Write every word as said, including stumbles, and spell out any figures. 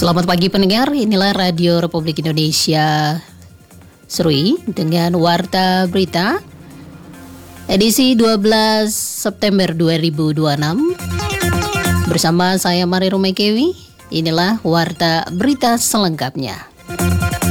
Selamat pagi pendengar, inilah Radio Republik Indonesia Serui dengan Warta Berita edisi dua belas September dua ribu dua puluh enam. Bersama saya Mari Rumekewi, inilah Warta Berita selengkapnya.